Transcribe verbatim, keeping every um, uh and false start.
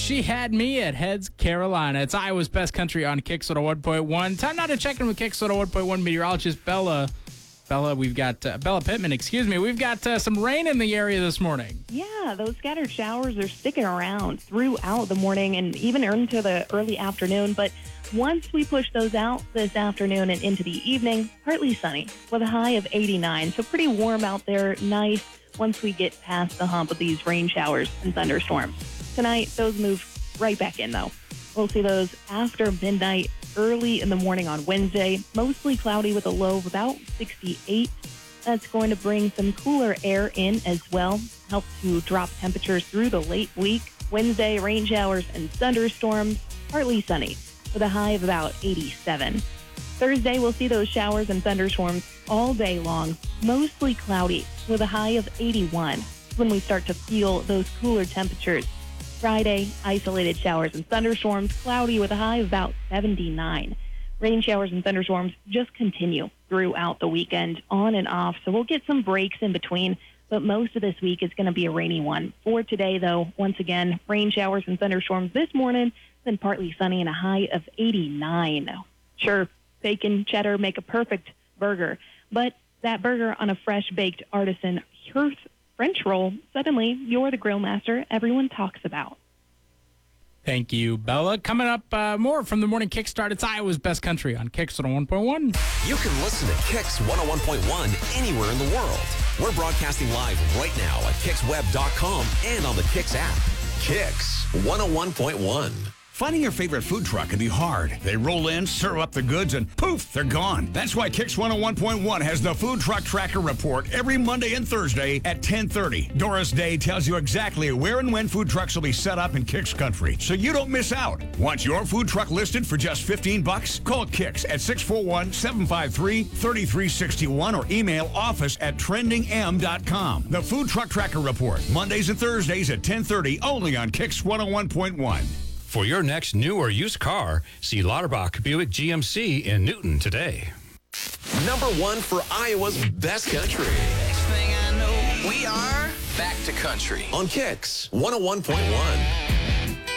She Had Me at Heads, Carolina. It's Iowa's Best Country on Kix one oh one point one. Time now to check in with Kix one oh one point one meteorologist Bella. Bella, we've got uh, Bella Pittman, excuse me. We've got uh, some rain in the area this morning. Yeah, those scattered showers are sticking around throughout the morning and even into the early afternoon. But once we push those out this afternoon and into the evening, partly sunny with a high of eighty-nine. So pretty warm out there, nice once we get past the hump of these rain showers and thunderstorms. Tonight, those move right back in, though. We'll see those after midnight, early in the morning on Wednesday. Mostly cloudy with a low of about sixty-eight. That's going to bring some cooler air in as well. Help to drop temperatures through the late week. Wednesday, rain showers and thunderstorms. Partly sunny with a high of about eighty-seven. Thursday, we'll see those showers and thunderstorms all day long. Mostly cloudy with a high of eighty-one. When we start to feel those cooler temperatures. Friday, isolated showers and thunderstorms, cloudy with a high of about seventy-nine. Rain showers and thunderstorms just continue throughout the weekend, on and off, so we'll get some breaks in between, but most of this week is going to be a rainy one. For today, though, once again, rain showers and thunderstorms this morning, then partly sunny and a high of eighty-nine. Sure, bacon, cheddar make a perfect burger, but that burger on a fresh-baked artisan hearth French roll, suddenly you're the grill master everyone talks about. Thank you, Bella. Coming up, uh, more from the Morning Kickstart. It's Iowa's Best Country on Kix one oh one point one. You can listen to Kix one oh one point one anywhere in the world. We're broadcasting live right now at kix web dot com and on the Kix app. Kix one oh one point one. Finding your favorite food truck can be hard. They roll in, serve up the goods, and poof, they're gone. That's why Kix one oh one point one has the Food Truck Tracker Report every Monday and Thursday at ten thirty. Doris Day tells you exactly where and when food trucks will be set up in Kix country, so you don't miss out. Want your food truck listed for just fifteen bucks? Call Kix at six four one, seven five three, three three six one or email office at trending m dot com. The Food Truck Tracker Report, Mondays and Thursdays at ten thirty, only on Kix one oh one point one. For your next new or used car, see Lauterbach Buick G M C in Newton today. Number one for Iowa's Best Country. Next thing I know, we are back to country On Kix one oh one point one.